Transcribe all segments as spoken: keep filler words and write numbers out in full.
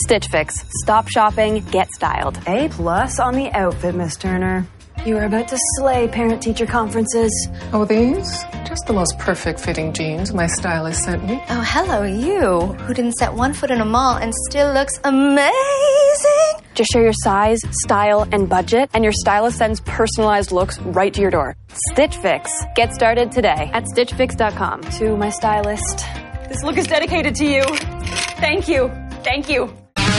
Stitch Fix. Stop shopping, get styled. A plus on the outfit, Miss Turner. You are about to slay parent-teacher conferences. Oh, these? Just the most perfect fitting jeans my stylist sent me. Oh, hello, you, who didn't set one foot in a mall and still looks amazing. Just share your size, style, and budget, and your stylist sends personalized looks right to your door. Stitch Fix. Get started today at stitch fix dot com. To my stylist, this look is dedicated to you. Thank you. Thank you.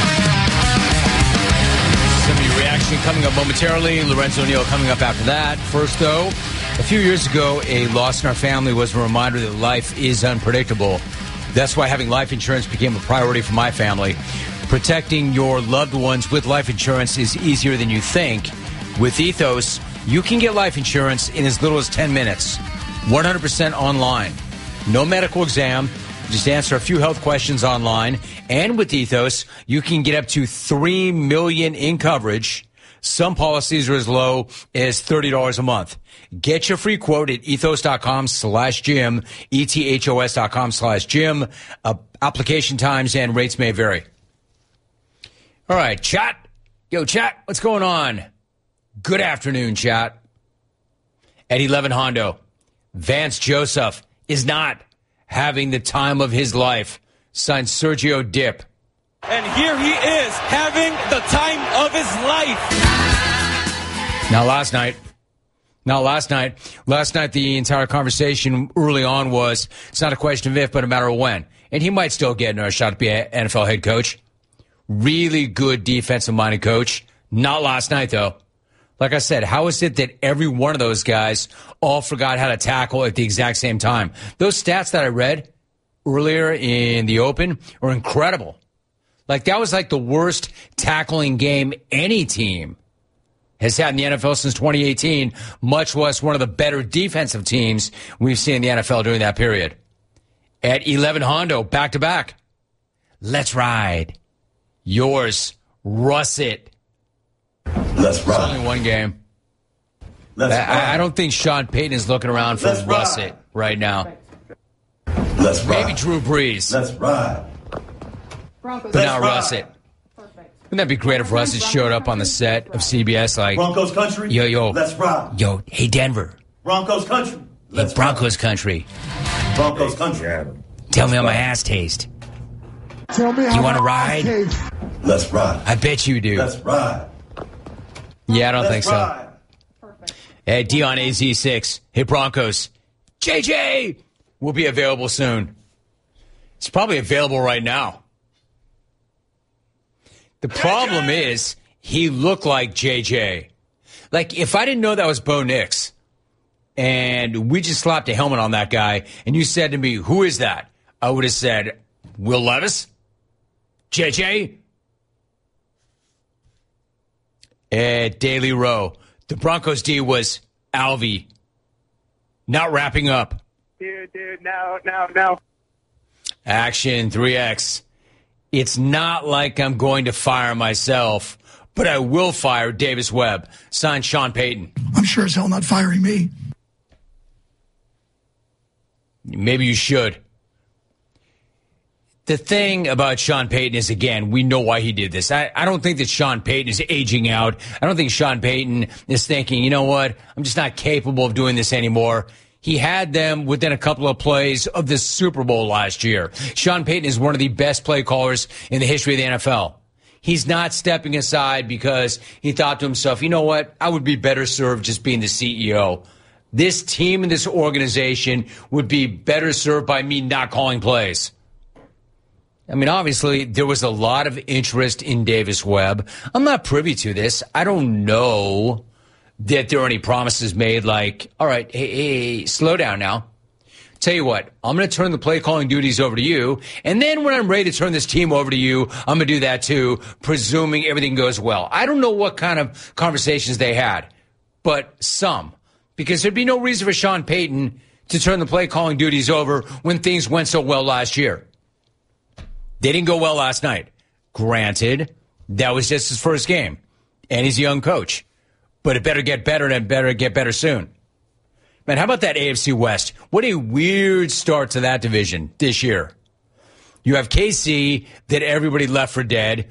Some of your reaction coming up momentarily. Lorenzo Neal coming up after that. First, though, a few years ago, a loss in our family was a reminder that life is unpredictable. That's why having life insurance became a priority for my family. Protecting your loved ones with life insurance is easier than you think. With Ethos, you can get life insurance in as little as ten minutes. one hundred percent online. No medical exam. Just answer a few health questions online. And with Ethos, you can get up to three million dollars in coverage. Some policies are as low as thirty dollars a month. Get your free quote at ethos.com slash Jim, E-T-H-O-S.com slash Jim. Uh, application times and rates may vary. All right, chat. Yo, chat, what's going on? Good afternoon, chat. At eleven Hondo, Vance Joseph is not having the time of his life. Signed Sergio Dip. And here he is having the time of his life. Now last night, now last night, last night the entire conversation early on was, it's not a question of if, but a matter of when. And he might still get another shot to be an N F L head coach. Really good defensive-minded coach. Not last night, though. Like I said, how is it that every one of those guys all forgot how to tackle at the exact same time? Those stats that I read earlier in the Open are incredible. Like, that was like the worst tackling game any team has had in the N F L since twenty eighteen, much less one of the better defensive teams we've seen in the N F L during that period. At eleven Hondo, back-to-back. Let's ride. Yours, Russet. Let's ride. It's only one game. Let's I, ride. I don't think Sean Payton is looking around for Let's Russet ride. right now. Let's ride. Maybe Drew Brees. Let's ride. But not Russet. Wouldn't that be great if Russet showed up on the set of C B S like, Broncos country. yo, yo, Let's ride. yo, hey, Denver. Broncos country. Hey, Let's Broncos country. ride. Broncos country. Tell Let's me how my ride. ass tastes. Tell me You want to ride? Let's ride. I bet you do. Let's ride. Yeah, I don't think Let's so. ride. Hey, Dion A Z six. Hey, Broncos. J J will be available soon. It's probably available right now. The problem is he looked like J J. Like, if I didn't know that was Bo Nix and we just slapped a helmet on that guy and you said to me, who is that? I would have said, Will Levis? J J? At Daily Row, the Broncos D was Alvy. Not wrapping up. Dude, dude, no, no, no. Action three X. It's not like I'm going to fire myself, but I will fire Davis Webb. Signed, Sean Payton. I'm sure as hell not firing me. Maybe you should. The thing about Sean Payton is, again, we know why he did this. I, I don't think that Sean Payton is aging out. I don't think Sean Payton is thinking, you know what, I'm just not capable of doing this anymore. He had them within a couple of plays of the Super Bowl last year. Sean Payton is one of the best play callers in the history of the N F L. He's not stepping aside because he thought to himself, you know what, I would be better served just being the C E O. This team and this organization would be better served by me not calling plays. I mean, obviously, there was a lot of interest in Davis Webb. I'm not privy to this. I don't know that there are any promises made like, all right, hey, hey, slow down now. Tell you what, I'm going to turn the play calling duties over to you. And then when I'm ready to turn this team over to you, I'm going to do that too, presuming everything goes well. I don't know what kind of conversations they had, but some. Because there'd be no reason for Sean Payton to turn the play calling duties over when things went so well last year. They didn't go well last night. Granted, that was just his first game. And he's a young coach. But it better get better and it better get better soon. Man, how about that A F C West? What a weird start to that division this year. You have K C that everybody left for dead.